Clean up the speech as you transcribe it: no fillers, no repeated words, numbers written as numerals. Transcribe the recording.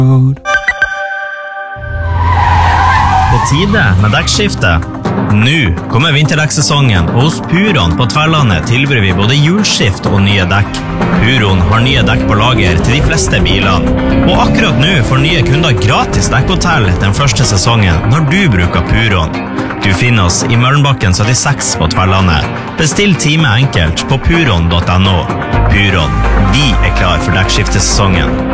På tide med dekkskifte. Nå kommer vinterdekkssesongen, og hos Puron på Tverlandet tilbyr vi både hjulskift og nye dekk. Puron har nye dekk på lager til de fleste bilene. Og akkurat nå får nye kunder gratis dekkhotell den første sesongen når du bruker Puron. Du finner oss i Møllenbakken 76 på Tverlandet. Bestill time enkelt på puron.no. Puron, vi klar for dekkskiftesesongen.